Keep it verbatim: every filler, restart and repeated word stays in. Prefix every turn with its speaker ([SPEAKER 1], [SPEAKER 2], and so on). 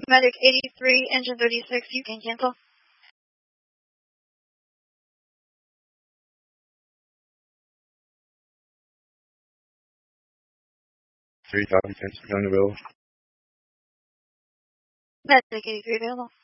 [SPEAKER 1] Medic eighty-three, engine thirty-six, you can cancel.
[SPEAKER 2] three copy, ten available.
[SPEAKER 1] Medic eighty-three available.